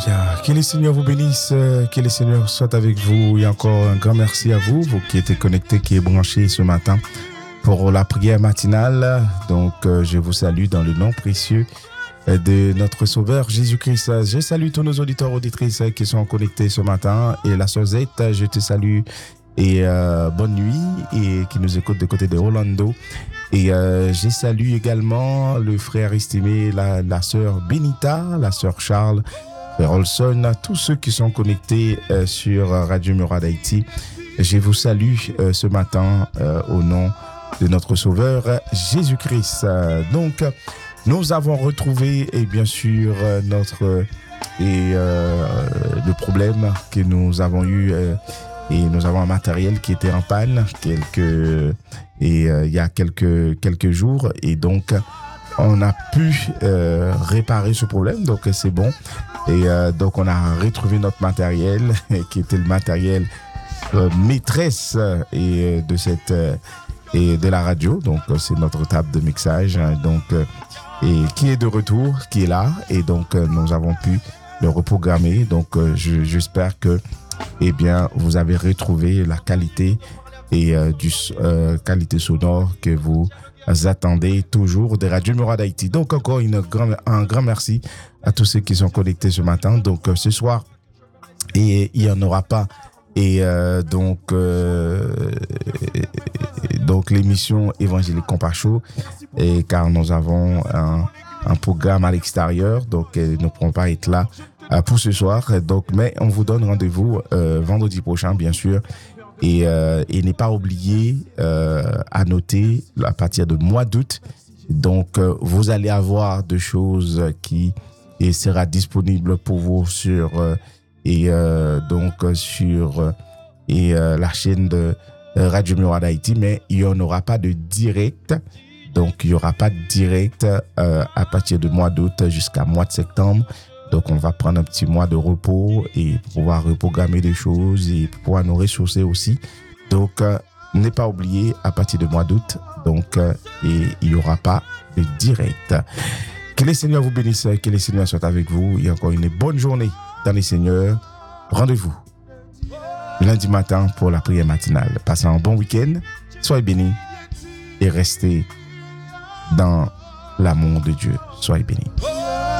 Alléluia. Que le Seigneur vous bénisse, que le Seigneur soit avec vous. Et encore un grand merci à vous, vous qui étiez connectés, qui êtes branchés ce matin pour la prière matinale. Donc, je vous salue dans le nom précieux de notre Sauveur Jésus-Christ. Je salue tous nos auditeurs, auditrices qui sont connectés ce matin. Et la sœur Zette, je te salue et bonne nuit et qui nous écoute de côté de Orlando. Et je salue également le frère estimé, la sœur Benita, la sœur Charles, frère Olson, tous ceux qui sont connectés sur Radio Murad Haïti. Je vous salue ce matin au nom de notre Sauveur Jésus-Christ. Donc, nous avons retrouvé et bien sûr le problème que nous avons eu et nous avons un matériel qui était en panne il y a quelques jours et donc on a pu réparer ce problème, donc c'est bon et donc on a retrouvé notre matériel qui était le matériel maîtresse et de cette et de la radio, donc c'est notre table de mixage donc et qui est de retour, qui est là et donc nous avons pu le reprogrammer, donc j'espère que eh bien vous avez retrouvé la qualité et qualité sonore que vous attendez toujours de Radio Murad Haïti. Donc encore un grand merci à tous ceux qui sont connectés ce matin. Donc ce soir et il n'y en aura pas et donc l'émission Évangélique Compas Show et car nous avons un programme à l'extérieur, donc nous ne pourrons pas être là pour ce soir. Donc, mais on vous donne rendez-vous vendredi prochain, bien sûr. Et n'est pas oublié à noter à partir de mois d'août. Donc, vous allez avoir des choses qui sera disponible pour vous sur la chaîne de Radio Murad Haïti, mais il n'y en aura pas de direct. Donc, il n'y aura pas de direct à partir du mois d'août jusqu'à mois de septembre. Donc, on va prendre un petit mois de repos et pouvoir reprogrammer des choses et pouvoir nous ressourcer aussi. Donc, n'est pas oublié à partir du mois d'août. Donc, et il n'y aura pas de direct. Que les Seigneurs vous bénissent, que les Seigneurs soient avec vous. Et encore une bonne journée dans les Seigneurs. Rendez-vous lundi matin pour la prière matinale. Passez un bon week-end. Soyez bénis et restez dans l'amour de Dieu. Soyez bénis.